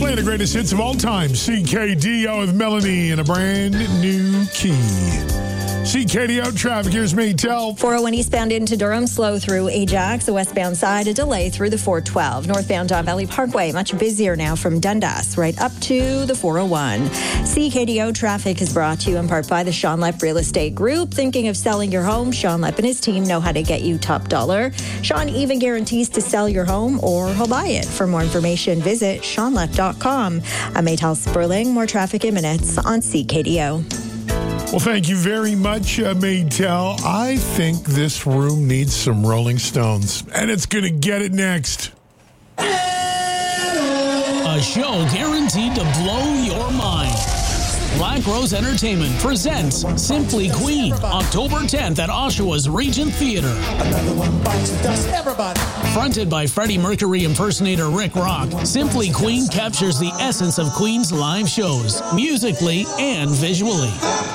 Playing the greatest hits of all time. CKDO with Melanie in a brand new key. CKDO traffic, here's Maytel. 401 eastbound into Durham, slow through Ajax. The westbound side, a delay through the 412. Northbound Don Valley Parkway, much busier now from Dundas, right up to the 401. CKDO traffic is brought to you in part by the Sean Lepp Real Estate Group. Thinking of selling your home? Sean Lepp and his team know how to get you top dollar. Sean even guarantees to sell your home or he'll buy it. For more information, visit SeanLepp.com. I'm Maytel Sperling. More traffic in minutes on CKDO. Well, thank you very much, Maytel. I think this room needs some Rolling Stones, and it's going to get it next. A show guaranteed to blow your mind. Black Rose Entertainment presents Simply Queen, October 10th at Oshawa's Regent Theater. Another one bites the dust, everybody. Fronted by Freddie Mercury impersonator Rick Rock, Simply Queen captures the essence of Queen's live shows, musically and visually.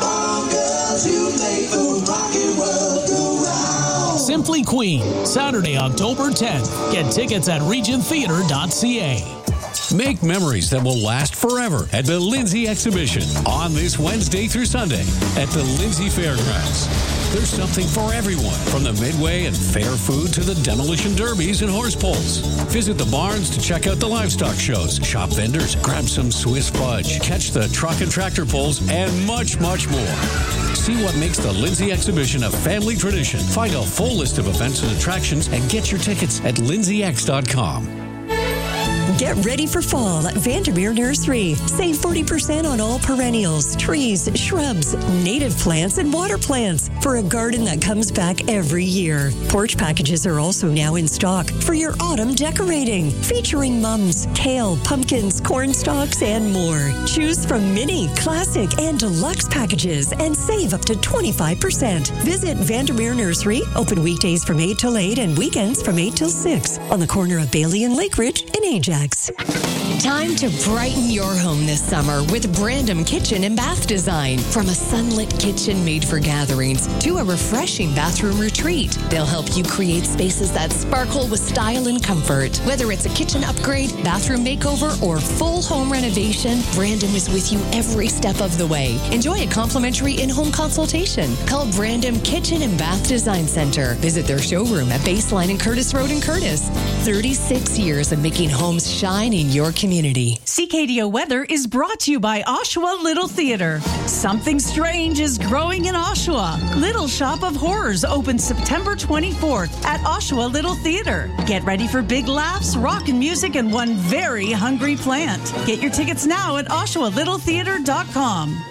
Simply Queen, Saturday, October 10th. Get tickets at regenttheater.ca. Make memories that will last forever at the Lindsay Exhibition on this Wednesday through Sunday at the Lindsay Fairgrounds. There's something for everyone, from the Midway and fair food to the demolition derbies and horse pulls. Visit the barns to check out the livestock shows, shop vendors, grab some Swiss fudge, catch the truck and tractor pulls, and much, much more. See what makes the Lindsay Exhibition a family tradition. Find a full list of events and attractions and get your tickets at lindsayx.com. Get ready for fall at Vandermeer Nursery. Save 40% on all perennials, trees, shrubs, native plants, and water plants for a garden that comes back every year. Porch packages are also now in stock for your autumn decorating, featuring mums, kale, pumpkins, corn stalks, and more. Choose from mini, classic, and deluxe packages and save up to 25%. Visit Vandermeer Nursery, open weekdays from 8 till 8 and weekends from 8 till 6 on the corner of Bailey and Lake Ridge in Ajax. Time to brighten your home this summer with Brandom Kitchen and Bath Design. From a sunlit kitchen made for gatherings to a refreshing bathroom retreat, they'll help you create spaces that sparkle with style and comfort. Whether it's a kitchen upgrade, bathroom makeover, or full home renovation, Brandom is with you every step of the way. Enjoy a complimentary in-home consultation. Call Brandom Kitchen and Bath Design Center. Visit their showroom at Baseline and Curtis Road in Curtis. 36 years of making homes shine in your community. CKDO weather is brought to you by Oshawa Little Theater. Something strange is growing in Oshawa. Little Shop of Horrors opens September 24th at Oshawa Little Theater. Get ready for big laughs, rock and music, and one very hungry plant. Get your tickets now at OshawaLittleTheater.com.